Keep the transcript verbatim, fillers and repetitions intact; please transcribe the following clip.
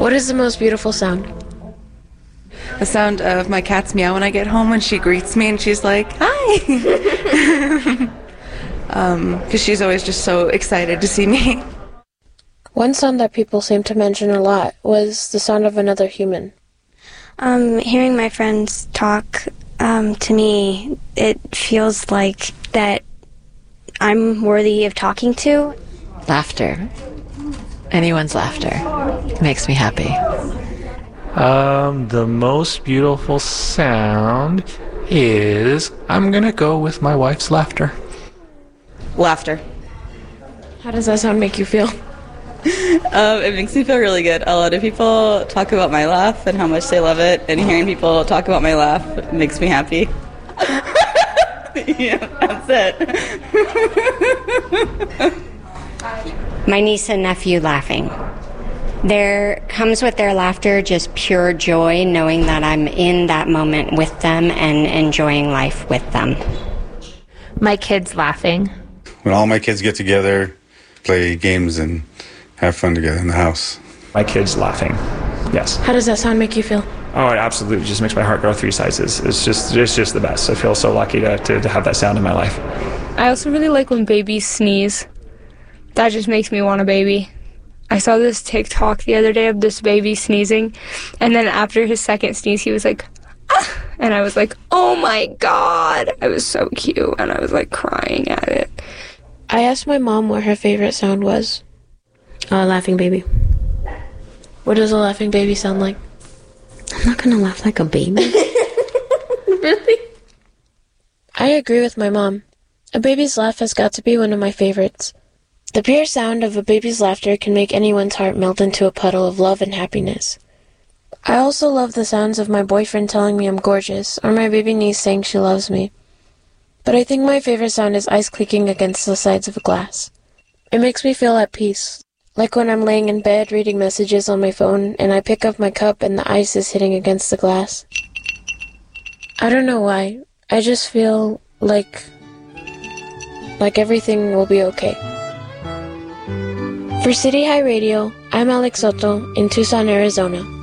What is the most beautiful sound? The sound of my cat's meow when I get home when she greets me and she's like, hi! um, because she's always just so excited to see me. One sound that people seem to mention a lot was the sound of another human. Um, hearing my friends talk um, to me, it feels like that I'm worthy of talking to. Laughter. Anyone's laughter makes me happy. Um, the most beautiful sound is, I'm gonna go with my wife's laughter. Laughter. How does that sound make you feel? Um, it makes me feel really good. A lot of people talk about my laugh and how much they love it, and hearing people talk about my laugh makes me happy. Yeah, that's it. My niece and nephew laughing. There comes with their laughter just pure joy, knowing that I'm in that moment with them and enjoying life with them. My kids laughing. When all my kids get together, play games and have fun together in the house. My kids laughing, yes. How does that sound make you feel? Oh, it absolutely just makes my heart go three sizes. It's just it's just the best. I feel so lucky to, to, to have that sound in my life. I also really like when babies sneeze. That just makes me want a baby. I saw this TikTok the other day of this baby sneezing, and then after his second sneeze, he was like, ah! And I was like, oh my god. I was so cute, and I was like crying at it. I asked my mom what her favorite sound was. A uh, laughing baby. What does a laughing baby sound like? I'm not gonna laugh like a baby. Really? I agree with my mom. A baby's laugh has got to be one of my favorites. The pure sound of a baby's laughter can make anyone's heart melt into a puddle of love and happiness. I also love the sounds of my boyfriend telling me I'm gorgeous, or my baby niece saying she loves me. But I think my favorite sound is ice clicking against the sides of a glass. It makes me feel at peace, like when I'm laying in bed reading messages on my phone and I pick up my cup and the ice is hitting against the glass. I don't know why, I just feel like, like everything will be okay. For City High Radio, I'm Alex Soto in Tucson, Arizona.